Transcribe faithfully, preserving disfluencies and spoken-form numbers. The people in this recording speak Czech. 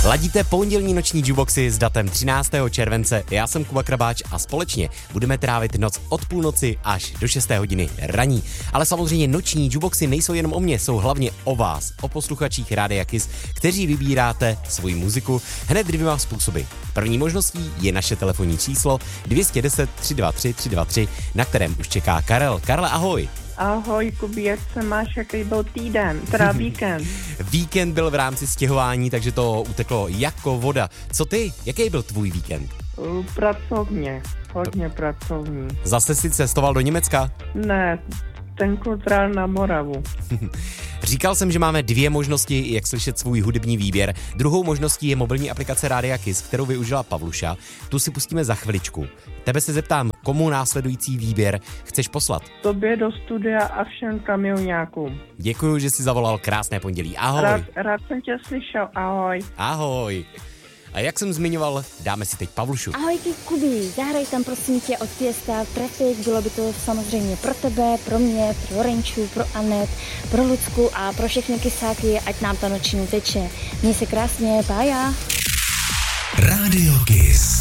Ladíte pondělní noční jukeboxy s datem třináctého července. Já jsem Kuba Krabáč a společně budeme trávit noc od půlnoci až do šesté hodiny raní. Ale samozřejmě noční jukeboxy nejsou jenom o mně, jsou hlavně o vás, o posluchačích Rádia Kiss, kteří vybíráte svoji muziku hned dvěma způsoby. První možností je naše telefonní číslo dvě deset tři dva tři tři dva tři, na kterém už čeká Karel. Karle, ahoj. Ahoj, Kubi, jak se máš, jaký byl týden, teda víkend? Víkend byl v rámci stěhování, takže to uteklo jako voda. Co ty? Jaký byl tvůj víkend? Uh, pracovně, hodně pracovní. Zase si cestoval do Německa? Ne, tentokrát na Moravu. Říkal jsem, že máme dvě možnosti, jak slyšet svůj hudební výběr. Druhou možností je mobilní aplikace Rádia Kiss, kterou využila Pavluša. Tu si pustíme za chviličku. Tebe se zeptám, komu následující výběr chceš poslat? Tobě do studia a všem kamioňákům. Děkuju, že jsi zavolal, krásné pondělí. Ahoj. Rád, rád jsem tě slyšel, ahoj. Ahoj. A jak jsem zmiňoval, dáme si teď Pavlušu. Ahojky, Kubi, zahraj tam prosím tě od Fiesta Traffic, bylo by to samozřejmě pro tebe, pro mě, pro Renču, pro Anet, pro Lucku a pro všechny kysáky, ať nám ta noční teče. Měj se krásně, pája. Rádio Kiss.